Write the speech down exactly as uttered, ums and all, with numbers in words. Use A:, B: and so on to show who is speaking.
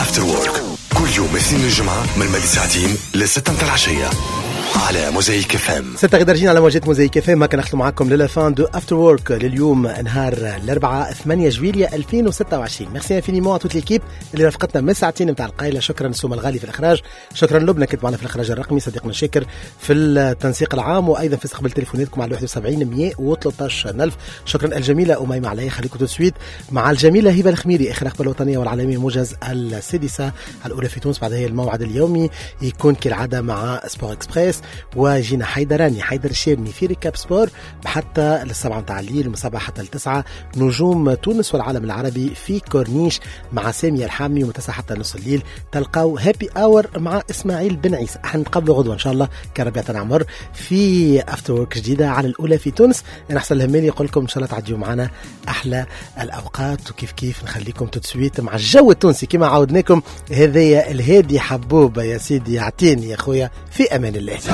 A: افتر وورك كل يوم اثنين الجمعة من مدى ساعتين لستة متاع العشية على موزايك اف ام.
B: ستة غدرجين على موجات موزايك اف ام. ما كنختم معكم للفان دو افتر وورك لليوم نهار الاربعاء ثمانية جويلية ألفين وستة وعشرين. ميرسي انفينيمون توت ليكيب اللي رافقتنا من ساعتين نتاع القايله. شكرا سوما الغالي في الاخراج، شكرا لبنى كنت معنا في الاخراج الرقمي، صديقنا شاكر في التنسيق العام، وايضا في استقبال تليفوناتكم على واحد وسبعين مية وثلاثة عشر ألف. شكرا الجميله اميمه علي. خليكم تسويت مع الجميله هبه الخميري اخر اخبار الوطنيه والعالميه موجز السادسه الاولى في تونس. بعد هي الموعد اليومي يكون كالعاده مع سبور اكسبريس، وجينا حيدراني حيدر الشيرني في ريكاب سبور حتى للسبعة متاع الليل، ومن سبعة حتى لتسعة نجوم تونس والعالم العربي في كورنيش مع سامية الحامي، ومن تسعة حتى نص الليل تلقاو هابي اور مع اسماعيل بن عيسى. حنقابلوا غدوه ان شاء الله كربيعة عمر في افتر ورك جديده على الاولى في تونس. انا احسن الهمالي يقول لكم ان شاء الله تعديوا معنا احلى الاوقات، وكيف كيف نخليكم تتسويت مع الجو التونسي كما عودناكم. هذايا الهادي حبوبه يا سيدي، يعطيني يا خويا في امان الله.